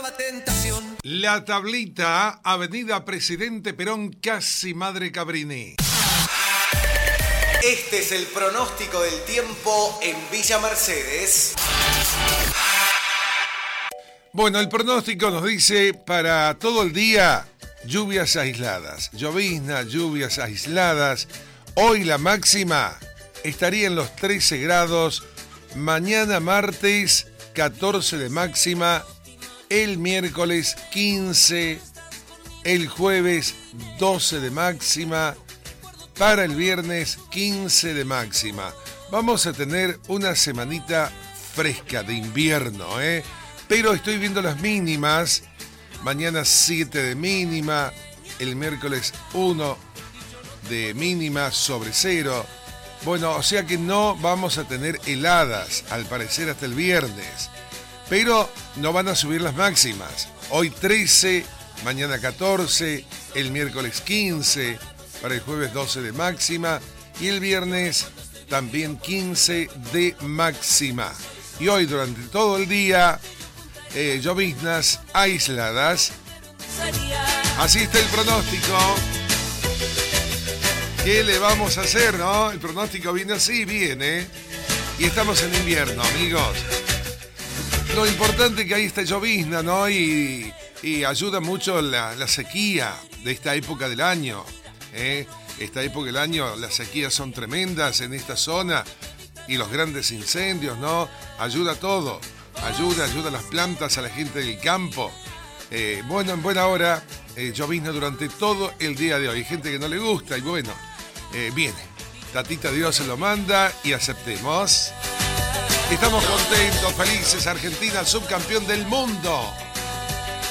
la tentación. La Tablita, Avenida Presidente Perón, casi Madre Cabrini. Este es el pronóstico del tiempo en Villa Mercedes. Bueno, el pronóstico nos dice para todo el día lluvias aisladas, llovizna, lluvias aisladas. Hoy la máxima estaría en los 13 grados, mañana martes 14 de máxima, el miércoles 15, el jueves 12 de máxima, para el viernes 15 de máxima. Vamos a tener una semanita fresca de invierno, pero estoy viendo las mínimas. Mañana 7 de mínima, el miércoles 1 de mínima sobre 0. Bueno, o sea que no vamos a tener heladas, al parecer hasta el viernes. Pero no van a subir las máximas. Hoy 13, mañana 14, el miércoles 15, para el jueves 12 de máxima y el viernes también 15 de máxima. Y hoy durante todo el día, lloviznas aisladas. Así está el pronóstico. ¿Qué le vamos a hacer, no? El pronóstico viene así, viene. Y estamos en invierno, amigos. Lo importante es que ahí está llovizna, ¿no? Y ayuda mucho la sequía de esta época del año. Esta época del año, las sequías son tremendas en esta zona. Y los grandes incendios, ¿no? Ayuda a todo. Ayuda a las plantas, a la gente del campo. Bueno, en buena hora, llovizna durante todo el día de hoy. Hay gente que no le gusta y bueno, viene. Tatita Dios se lo manda y aceptemos. Estamos contentos, felices. Argentina, subcampeón del mundo.